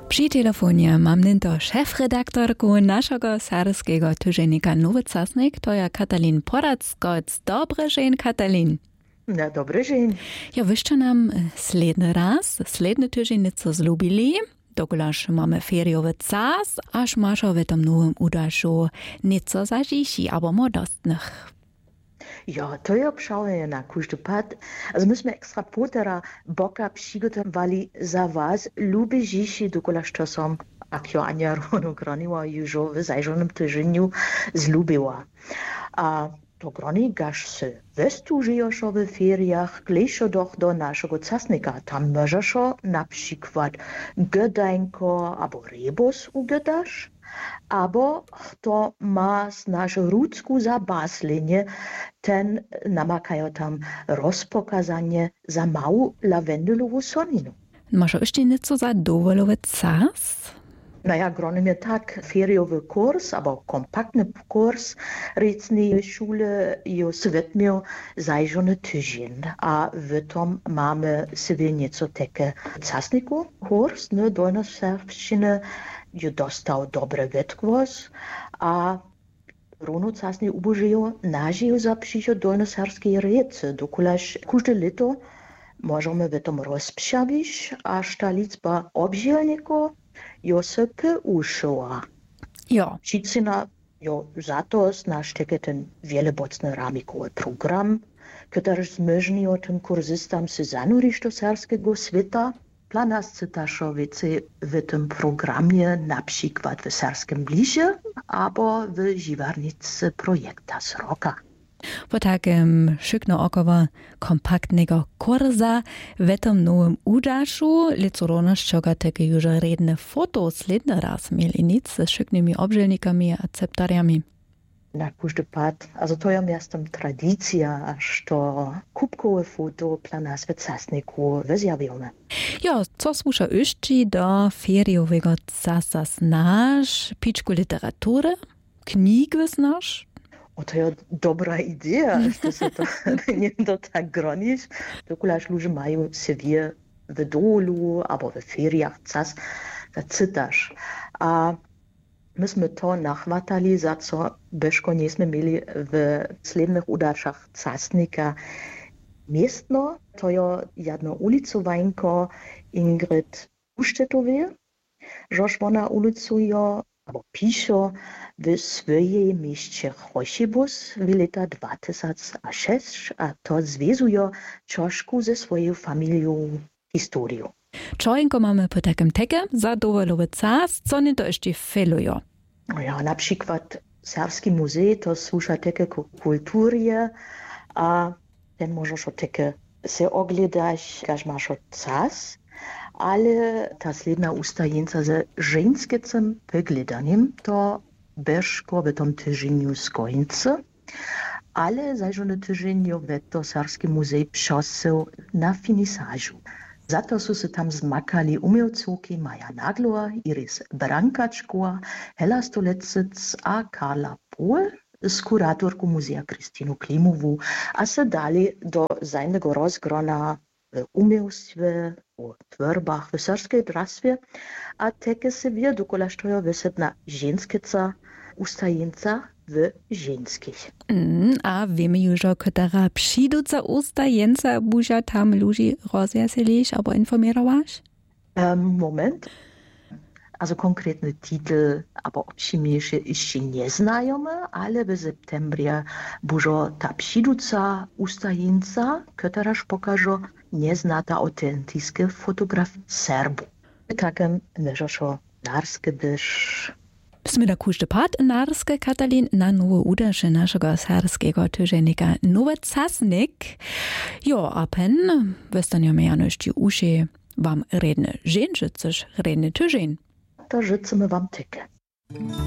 Przy telefonie mam nento szefredaktorku naszego sarskiego tygodnika Nowy Czasnik, to ja Katalin Porackoc. Dobry dzień, Katalin. No, dobry dzień. Ja wyście nam sledny tydzień nieco zlubili, dokulaż mamy feriowy czas, aż masz w tym nowym udaszu nieco zažiši, aber modostnych. Ja, to je obšalne na každý pad. Also my sme extra potera boka přigotowali za vás lubižiši, dokolaž to som, ak jo Anja Rono groniła już w zajrzonym tygodniu zlubiła. A to groni gaš se vestužiješ v feriach, glejšo doch do našego czasnika. Tam możesz na przykład gdajnko albo rebus ugydaš, albo kto ma z naszą rudzku zabaslinie, ten namakają tam rozpokazanie za małą lawendulową soninu. Masz jeszcze nieco za dowolowy czas? Naja, gronem je tak feriowy kurs, albo kompaktny kurs recnej szule jo svetmił zajrzony tydzień, a w tom mamy sobie nieco takie czasniku kurs, no dolnoserbszczyny jo dostał dobry wytkłos, a Rono czasnie ubożyją nażyją za przyjście dolnoserbskiej rece, dokulaż każde lato możemy w tom rozprzyawić, aż ta liczba obzielników jo se uszyła. Ja. Przyczyna jo za to nasz ten wielobocny ramikowy program, który zmyżni o tym kurzystam se zanurić do serskiego świata. Dla nas cytaszo więcej w tym programie na przykład w serskim blizie, albo w žiwarnicy projekta z roka. Po takim szykno około kompaktnego kursa w tym nowym udaszu licoronność czego takie już redne foto sledny raz mieli nic z szyknymi obżelnikami a ceptariami. Na każdy pad, also to je miastem tradycja, aż to kubkowe foto dla nas w czasniku wyzjawione. Ja, co słucha jeszcze do feriowego czasa znasz, piczku literatury, knig znasz? O, to je dobra idea, że se to nie do tak gronisz, dokulaż ludzie mają sobie w dolu albo w feriach czas zacytasz. A myśmy to nachwatali, za co byszko nie mieli w slednych udaszach czasnika miestno. To je jedno ulicowanko Ingrid Uštetowie, żoż ona ulicuje albo pisze w swojej mieście Chošibus w lata 2006, a to związuje troszkę ze swoją familią historią. Czojnko mamy po takim tekę za dowolowy czas, co nie to jeszcze felują. Ja, na przykład Serski Muzej to słucha takie kulturie, a ten możesz o takie se oglądać, każ masz czas, ale ta sledna ustajeńca ze żeńskim wygledaniem to bezko w tym tygodniu skończy, ale zajrzony tydzień w to Serski Muzej przosił na finisażu. Za to są se tam zmakali umielcówki Maja Naglowa, Iris Brankaczkowa, Hela Stolecic a Karla Pohl z kuratorką Muzeja Krystynu Klimową, a se dali do zajnego rozgrona w umielstwie, w tworbach, w serskiej drastwie, a takie se wie, dokolaż to je wysetna żeńskica, ustajeńca w żeńskich. A wiemy już, która przyjduca ustajeńca buża tam ludzi rozjaselisz albo informowałaś? Moment. Also konkretny titel, aber obšimniejszy jeszcze nie znajemy, ale w septembrie bużo ta przyjduca ustajeńca, któraż pokaże nieznata autentyczne fotografie Serbów. Takem możesz narskie dysz. Sme da kužde pad narske, Katalin, na nowe udasze naszego sarskiego tygodnika Nowy Czasnik. Jo, a pen, westanie mianości uszy, wam redne żeńczycysz redny tydzień. To życzymy wam tykę.